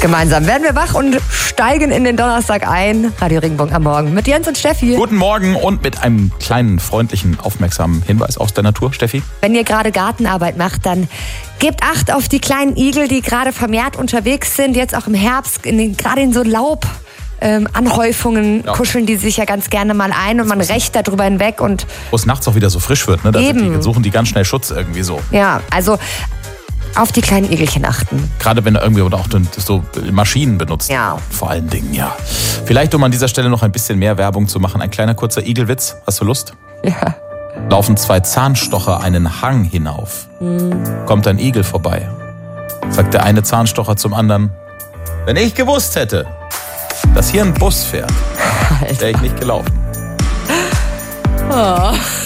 Gemeinsam werden wir wach und steigen in den Donnerstag ein. Radio Regenbogen am Morgen mit Jens und Steffi. Guten Morgen und mit einem kleinen, freundlichen, aufmerksamen Hinweis aus der Natur, Steffi. Wenn ihr gerade Gartenarbeit macht, dann gebt Acht auf die kleinen Igel, die gerade vermehrt unterwegs sind. Jetzt auch im Herbst, gerade in so Laub. Anhäufungen kuscheln die sich ja ganz gerne mal ein und man rächt darüber hinweg. Und wo es nachts auch wieder so frisch wird, ne? Suchen die ganz schnell Schutz irgendwie so. Ja, also auf die kleinen Igelchen achten. Gerade wenn er irgendwie oder auch so Maschinen benutzt. Ja. Vor allen Dingen, ja. Vielleicht, um an dieser Stelle noch ein bisschen mehr Werbung zu machen, ein kleiner kurzer Igelwitz. Hast du Lust? Ja. Laufen 2 Zahnstocher einen Hang hinauf. Kommt ein Igel vorbei. Sagt der eine Zahnstocher zum anderen: Wenn ich gewusst hätte, dass hier ein Bus fährt, wäre ich nicht gelaufen. Oh.